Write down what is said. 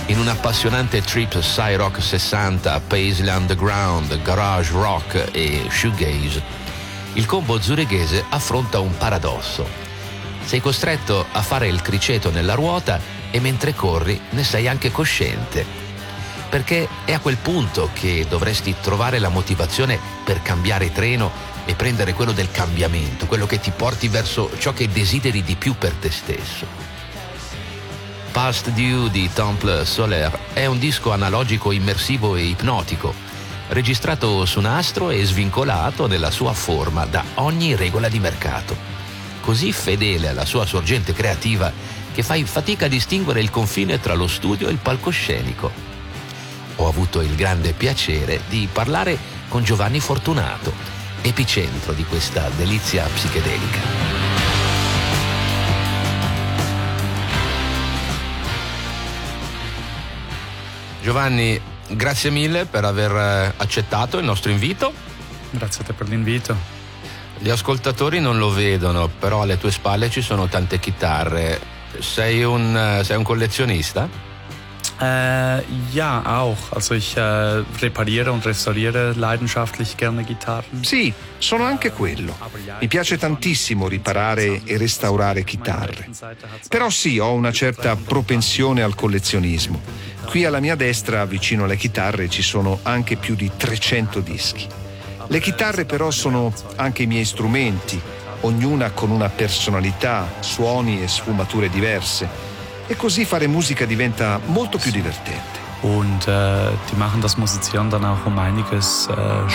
In un appassionante trip psy rock 60, Paisley Underground, garage rock e shoegaze, il combo zurighese affronta un paradosso. Sei costretto a fare il criceto nella ruota e mentre corri ne sei anche cosciente, perché è a quel punto che dovresti trovare la motivazione per cambiare treno e prendere quello del cambiamento, quello che ti porti verso ciò che desideri di più per te stesso. Past Due di Temple Solaire è un disco analogico immersivo e ipnotico, registrato su nastro e svincolato nella sua forma da ogni regola di mercato. Così fedele alla sua sorgente creativa che fai fatica a distinguere il confine tra lo studio e il palcoscenico. Ho avuto il grande piacere di parlare con Giovanni Fortunato, epicentro di questa delizia psichedelica. Giovanni, grazie mille per aver accettato il nostro invito. Grazie a te per l'invito. Gli ascoltatori non lo vedono, però alle tue spalle ci sono tante chitarre. Sei un collezionista? Ja, auch. Also ich repariere und restauriere leidenschaftlich gerne Gitarren. Sì, sono anche quello. Mi piace tantissimo riparare e restaurare chitarre. Però sì, ho una certa propensione al collezionismo. Qui alla mia destra, vicino alle chitarre, ci sono anche più di 300 dischi. Le chitarre però sono anche i miei strumenti, ognuna con una personalità, suoni e sfumature diverse. E così fare musica diventa molto più divertente. Und die machen das Musizieren dann auch um einiges